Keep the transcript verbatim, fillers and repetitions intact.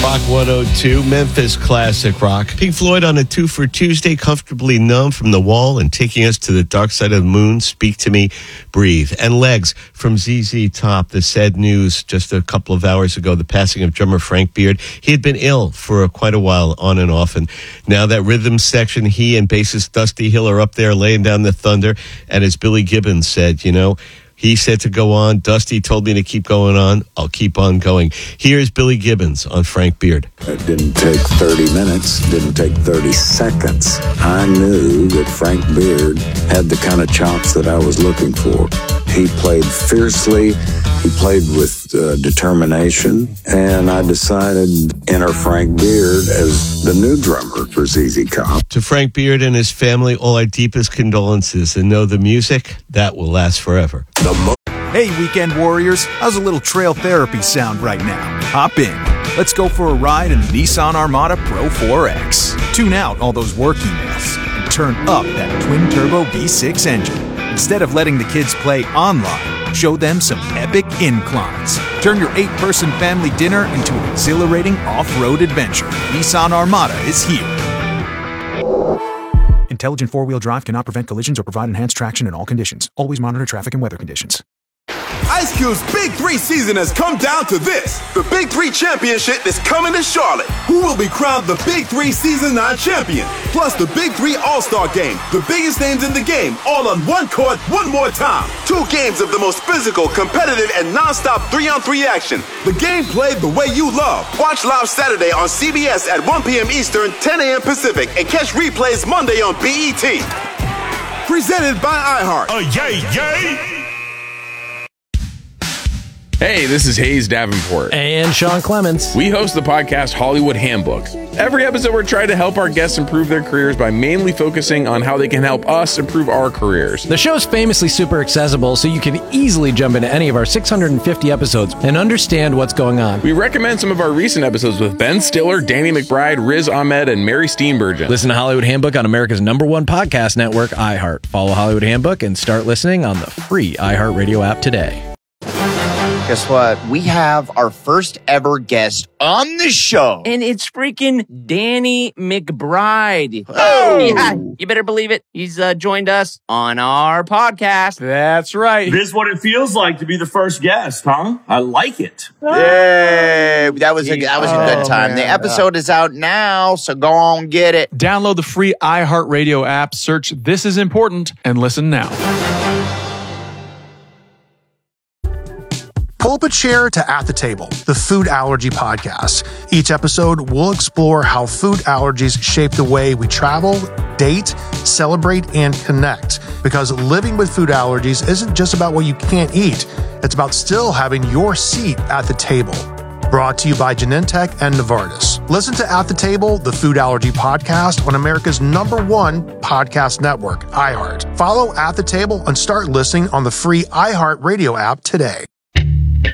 Rock one oh two, Memphis classic rock. Pink Floyd on a two for Tuesday, Comfortably Numb from The Wall and Taking Us to the Dark Side of the Moon, Speak to Me, Breathe. And Legs from Z Z Top. The sad news just a couple of hours ago, the passing of drummer Frank Beard. He had been ill for quite a while, on and off, and now that rhythm section, he and bassist Dusty Hill are up there laying down the thunder. And as Billy Gibbons said, you know, he said to go on. Dusty told me to keep going on. I'll keep on going. Here's Billy Gibbons on Frank Beard. It didn't take thirty minutes, didn't take thirty seconds. I knew that Frank Beard had the kind of chops that I was looking for. He played fiercely, he played with uh, determination, and I decided to enter Frank Beard as the new drummer for Z Z Top. To Frank Beard and his family, all our deepest condolences, and know the music, that will last forever. The mo- Hey, weekend warriors, how's a little trail therapy sound right now? Hop in. Let's go for a ride in the Nissan Armada Pro four X. Tune out all those work emails and turn up that twin-turbo V six engine. Instead of letting the kids play online, show them some epic inclines. Turn your eight-person family dinner into an exhilarating off-road adventure. Nissan Armada is here. Intelligent four-wheel drive cannot prevent collisions or provide enhanced traction in all conditions. Always monitor traffic and weather conditions. Ice Cube's Big Three season has come down to this. The Big Three Championship is coming to Charlotte. Who will be crowned the Big Three Season nine champion? Plus the Big Three All-Star Game. The biggest names in the game, all on one court, one more time. Two games of the most physical, competitive, and non-stop three-on-three action. The game played the way you love. Watch live Saturday on C B S at one p.m. Eastern, ten a.m. Pacific, and catch replays Monday on B E T. Presented by iHeart. Oh, yay, yay! Hey, this is Hayes Davenport. And Sean Clements. We host the podcast Hollywood Handbook. Every episode, we're trying to help our guests improve their careers by mainly focusing on how they can help us improve our careers. The show's famously super accessible, so you can easily jump into any of our six hundred fifty episodes and understand what's going on. We recommend some of our recent episodes with Ben Stiller, Danny McBride, Riz Ahmed, and Mary Steenburgen. Listen to Hollywood Handbook on America's number one podcast network, iHeart. Follow Hollywood Handbook and start listening on the free iHeartRadio app today. Guess what? We have our first ever guest on the show. And it's freaking Danny McBride. Oh! Yeah, you better believe it. He's uh, joined us on our podcast. That's right. This is what it feels like to be the first guest, huh? I like it. Yay! That was a, that was a good Oh, time. man. The episode is out now, so go on get it. Download the free iHeartRadio app, search This Is Important, and listen now. Pull up a chair to At the Table, the food allergy podcast. Each episode, we'll explore how food allergies shape the way we travel, date, celebrate, and connect. Because living with food allergies isn't just about what you can't eat. It's about still having your seat at the table. Brought to you by Genentech and Novartis. Listen to At the Table, the food allergy podcast on America's number one podcast network, iHeart. Follow At the Table and start listening on the free iHeartRadio app today.